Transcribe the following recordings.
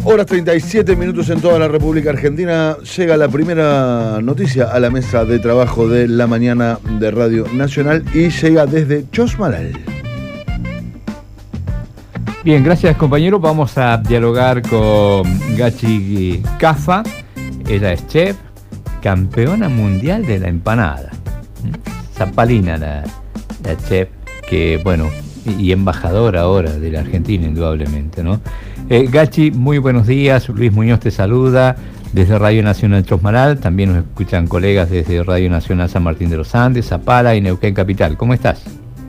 Horas 37 minutos en toda la República Argentina. Llega la primera noticia a la mesa de trabajo de la mañana de Radio Nacional y llega desde Chosmalal. Bien, gracias compañeros. Vamos a dialogar con Gachi Cafa. Ella es chef, campeona mundial de la empanada. Zapalina la chef, que bueno, y embajadora ahora de la Argentina, indudablemente, ¿no? Gachi, muy buenos días. Luis Muñoz te saluda desde Radio Nacional Chosmalal. También nos escuchan colegas desde Radio Nacional San Martín de los Andes, Zapala y Neuquén Capital. ¿Cómo estás?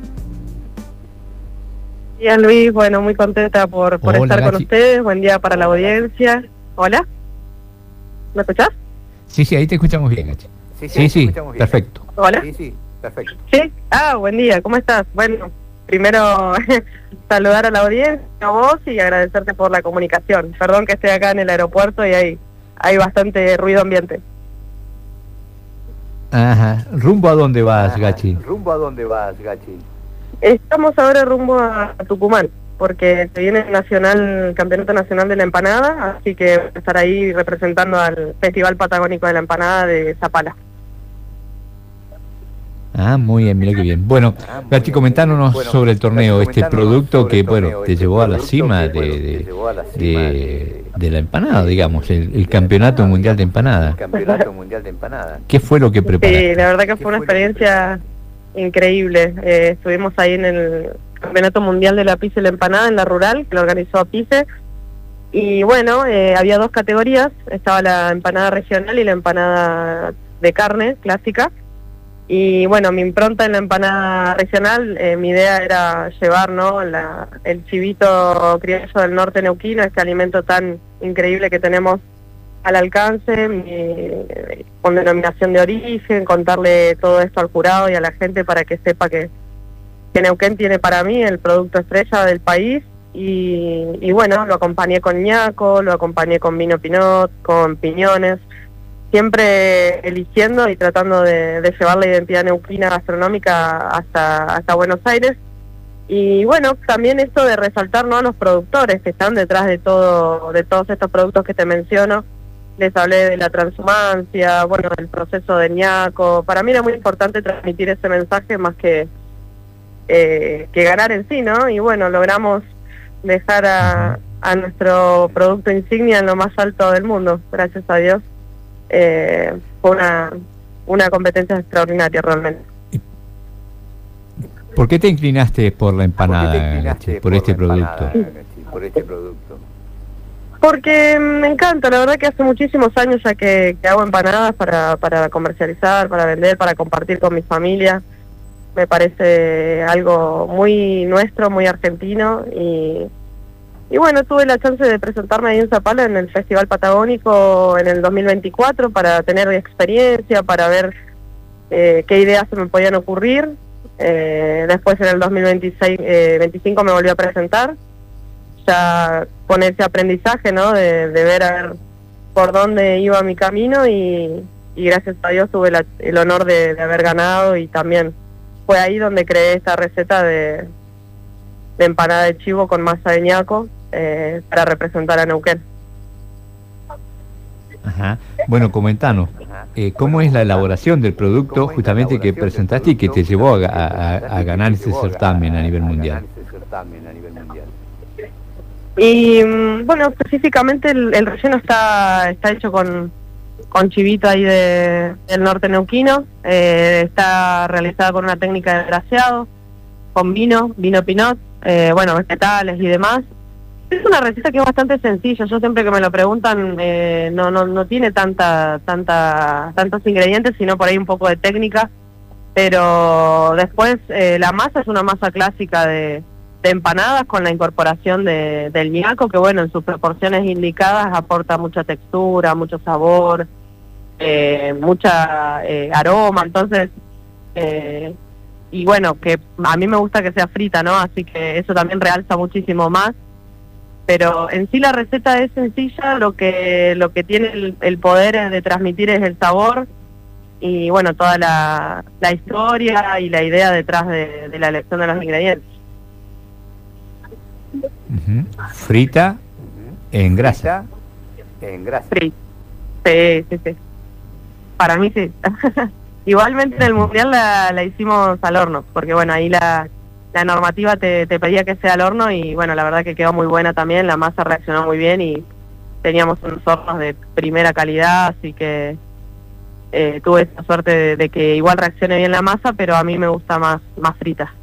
Bien, Luis, bueno, muy contenta por Hola, estar Gachi. con ustedes. Buen día para la audiencia. Hola, ¿me escuchás? Sí, ahí te escuchamos bien, Gachi. Sí, perfecto. Hola. Sí, perfecto. Sí, buen día, ¿cómo estás? Bueno, primero saludar a la audiencia, a vos, y agradecerte por la comunicación. Perdón que esté acá en el aeropuerto y hay bastante ruido ambiente. Ajá. ¿Rumbo a dónde vas, Gachi? ¿Rumbo a dónde vas, Gachi? Estamos ahora rumbo a Tucumán, porque se viene el Campeonato Nacional de la Empanada, así que voy a estar ahí representando al Festival Patagónico de la Empanada de Zapala. Ah, muy bien, mira qué bien. Bueno, Gachi, comentándonos sobre el torneo, este producto que, bueno, te llevó a la cima de la empanada, digamos, el Campeonato Mundial de Empanada. ¿Qué fue lo que preparaste? Sí, la verdad que fue una experiencia increíble. Estuvimos ahí en el Campeonato Mundial de la Pizza y la Empanada en la Rural, que lo organizó Apice. Y bueno, había dos categorías, estaba la empanada regional y la empanada de carne clásica. Y bueno, mi impronta en la empanada regional, mi idea era llevar, ¿no?, el chivito criollo del norte neuquino, este alimento tan increíble que tenemos al alcance, con denominación de origen, contarle todo esto al jurado y a la gente para que sepa que Neuquén tiene para mí el producto estrella del país. Y bueno, lo acompañé con ñaco, lo acompañé con vino pinot, con piñones, siempre eligiendo y tratando de llevar la identidad neuquina gastronómica hasta Buenos Aires. Y bueno, también esto de resaltar, ¿no?, a los productores que están detrás de todos estos productos que te menciono. Les hablé de la transhumancia, bueno, del proceso de ñaco. Para mí era muy importante transmitir ese mensaje más que ganar en sí, ¿no? Y bueno, logramos dejar a nuestro producto insignia en lo más alto del mundo, gracias a Dios. Fue una competencia extraordinaria realmente. ¿Por qué te inclinaste por la empanada, Gachi, por este producto? Porque me encanta, la verdad que hace muchísimos años ya que hago empanadas para comercializar, para vender, para compartir con mi familia. Me parece algo muy nuestro, muy argentino, y bueno, tuve la chance de presentarme ahí en Zapala en el Festival Patagónico en el 2024 para tener experiencia, para ver qué ideas se me podían ocurrir. Después en el 2025 me volví a presentar, ya con ese aprendizaje, ¿no?, de ver a ver por dónde iba mi camino, y gracias a Dios tuve el honor de haber ganado, y también fue ahí donde creé esta receta de empanada de chivo con masa de ñaco para representar a Neuquén. Ajá. Bueno, comentanos, ¿cómo es la elaboración del producto justamente que presentaste y que te llevó a ganar ese certamen a nivel mundial? Y bueno, específicamente el relleno está hecho con chivito ahí del norte neuquino, está realizada con una técnica de braseado, con vino pinot, bueno, vegetales y demás. Es una receta que es bastante sencilla. Yo siempre que me lo preguntan, no tiene tantos ingredientes, sino por ahí un poco de técnica. Pero después la masa es una masa clásica de empanadas con la incorporación del ñaco, que bueno, en sus proporciones indicadas aporta mucha textura, mucho sabor, mucha aroma. Entonces, y bueno, que a mí me gusta que sea frita, ¿no? Así que eso también realza muchísimo más. Pero en sí la receta es sencilla, lo que tiene el poder de transmitir es el sabor y bueno, toda la historia y la idea detrás de la elección de los ingredientes. Frita En grasa. En grasa. Sí, sí, sí, sí. Para mí sí. Igualmente en el Mundial la hicimos al horno, porque bueno, ahí la normativa te pedía que sea al horno y bueno, la verdad que quedó muy buena también, la masa reaccionó muy bien y teníamos unos hornos de primera calidad, así que tuve esa suerte de que igual reaccione bien la masa, pero a mí me gusta más frita.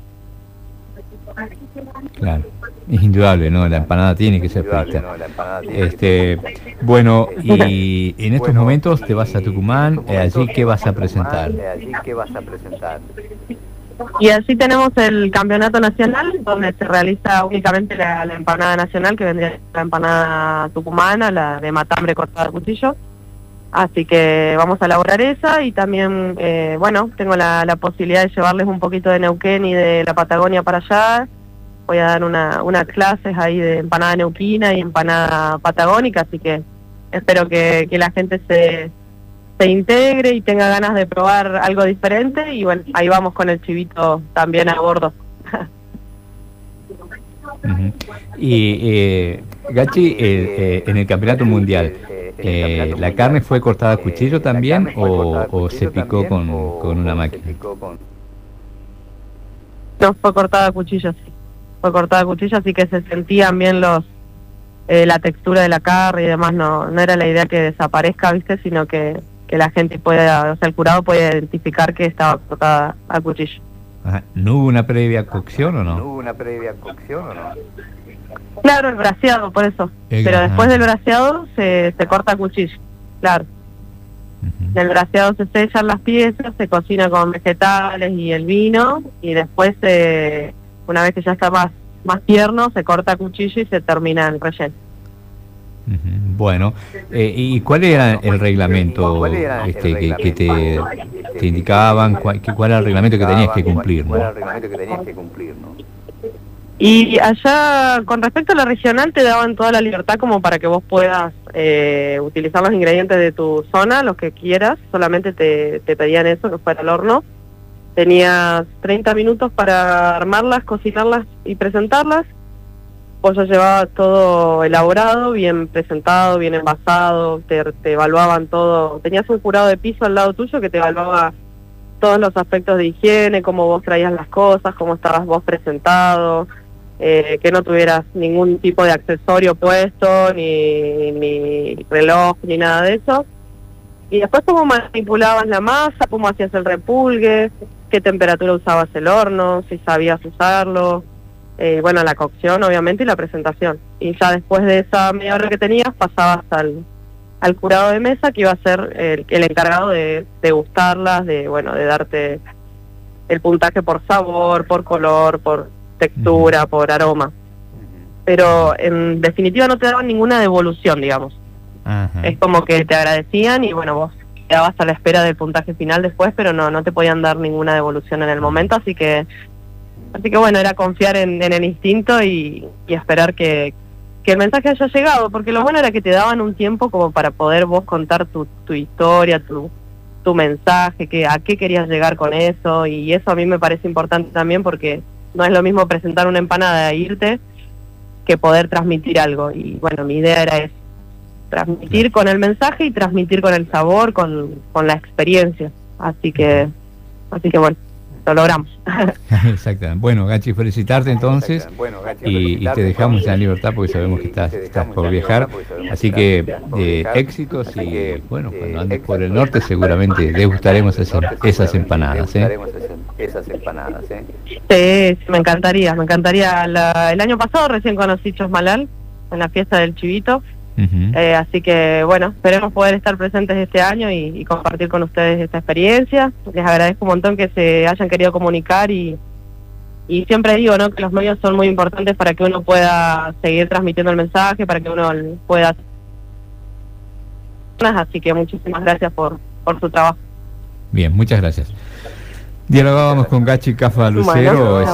Claro, es indudable, ¿no? La empanada tiene que ser frita. No, la empanada tiene Bueno, y en estos momentos te vas a Tucumán, allí ¿qué vas a presentar? Allí ¿qué vas a presentar? Y así tenemos el campeonato nacional, donde se realiza únicamente la empanada nacional, que vendría la empanada tucumana, la de matambre cortada a cuchillo. Así que vamos a elaborar esa y también, bueno, tengo la posibilidad de llevarles un poquito de Neuquén y de la Patagonia para allá. Voy a dar unas clases ahí de empanada neuquina y empanada patagónica, así que espero que la gente se integre y tenga ganas de probar algo diferente y bueno, ahí vamos con el chivito también a bordo. Y Gachi, en el campeonato mundial, ¿la carne fue cortada a cuchillo también o se picó con una máquina? No, fue cortada a cuchillo, sí. Fue cortada a cuchillo, así que se sentían bien la textura de la carne y demás. No era la idea que desaparezca, ¿viste? Sino que la gente pueda, o sea, el curado puede identificar que estaba cortada a cuchillo. Ajá. ¿No hubo una previa cocción o no? ¿No hubo una previa cocción o no? Claro, el braseado, por eso. Pero después del braseado se corta a cuchillo, claro. En el braseado se sellan las piezas, se cocina con vegetales y el vino, y después, una vez que ya está más tierno, se corta a cuchillo y se termina el relleno. Bueno, ¿y cuál era el reglamento que te indicaban? ¿Cuál era el reglamento que tenías que cumplir? ¿Cuál era el reglamento que tenías que cumplir, no? Y allá, con respecto a la regional, te daban toda la libertad como para que vos puedas utilizar los ingredientes de tu zona, los que quieras, solamente te pedían eso, que fuera al horno. Tenías 30 minutos para armarlas, cocinarlas y presentarlas. Vos ya llevabas todo elaborado, bien presentado, bien envasado, te evaluaban todo. Tenías un jurado de piso al lado tuyo que te evaluaba todos los aspectos de higiene, cómo vos traías las cosas, cómo estabas vos presentado, que no tuvieras ningún tipo de accesorio puesto, ni reloj, ni nada de eso. Y después cómo manipulabas la masa, cómo hacías el repulgue, qué temperatura usabas el horno, si sabías usarlo. Bueno, la cocción obviamente y la presentación. Y ya después de esa media hora que tenías pasabas al jurado de mesa, que iba a ser el encargado de degustarlas, de darte el puntaje por sabor, por color, por textura, por aroma. Pero en definitiva no te daban ninguna devolución, digamos. Es como que te agradecían y bueno, vos quedabas a la espera del puntaje final después, pero no te podían dar ninguna devolución en el momento, así que bueno, era confiar en el instinto y esperar que el mensaje haya llegado, porque lo bueno era que te daban un tiempo como para poder vos contar tu historia, tu mensaje, a qué querías llegar con eso, y eso a mí me parece importante también porque no es lo mismo presentar una empanada e irte que poder transmitir algo, y bueno, mi idea era eso, transmitir con el mensaje y transmitir con el sabor, con la experiencia, así que bueno, lo logramos. Exactamente. Bueno, Gachi, felicitarte entonces y te dejamos en la libertad porque sabemos que estás por viajar, así que éxitos y bueno, cuando andes por el norte seguramente degustaremos esas empanadas. Sí, me encantaría. El año pasado recién conocí Chosmalal en la fiesta del Chivito. Así que bueno, esperemos poder estar presentes este año y compartir con ustedes esta experiencia. Les agradezco un montón que se hayan querido comunicar y siempre digo, ¿no?, que los medios son muy importantes para que uno pueda seguir transmitiendo el mensaje, para que uno pueda... Así que muchísimas gracias por su trabajo. Bien, muchas gracias. Dialogábamos con Gachi Cafa Lucero,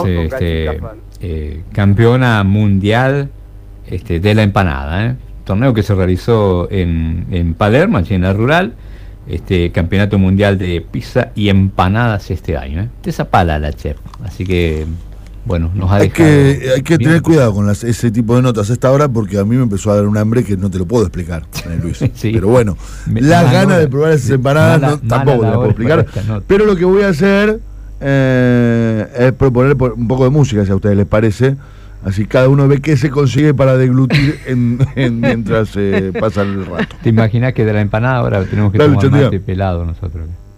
campeona mundial de la empanada, torneo que se realizó en Palermo, allí en la rural, campeonato mundial de pizza y empanadas este año. De Zapala la chef, así que bueno, nos ha Hay dejado que bien. tener cuidado con ese tipo de notas a esta hora, porque a mí me empezó a dar un hambre que no te lo puedo explicar, Luis. Sí. Pero bueno, Me- las mala ganas hora. de probar esas empanadas Mala- tampoco mala te las puedo hora explicar. para esta nota. Pero lo que voy a hacer es proponer un poco de música, si a ustedes les parece. Así cada uno ve qué se consigue para deglutir mientras pasa el rato. ¿Te imaginas que de la empanada ahora tenemos que Dale, tomar Chandía. mate pelado nosotros?